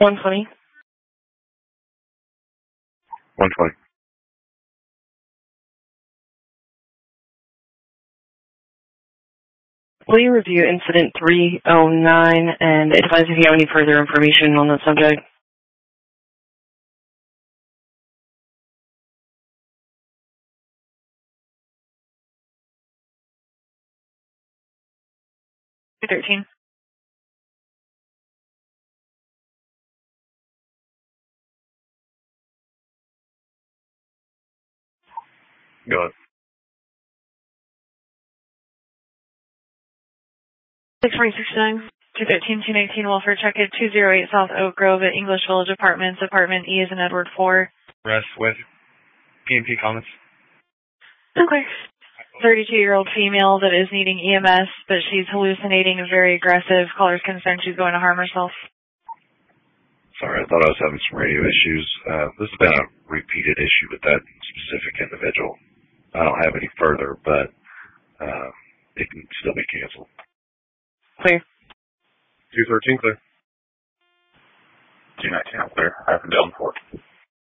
120. 120. Will you review incident 309 and advise if you have any further information on the subject? $213. Go ahead. 646-9, 213-219, welfare check at 208 South Oak Grove at English Village Apartments. Apartment E is in Edward 4. Rest with PNP comments. Okay. 32-year-old female that is needing EMS, but she's hallucinating and very aggressive. Caller's concerned she's going to harm herself. Sorry, I thought I was having some radio issues. This has been a repeated issue with that specific individual. I don't have any further, but it can still be canceled. Clear. 213 clear. 219 clear. I have down 4.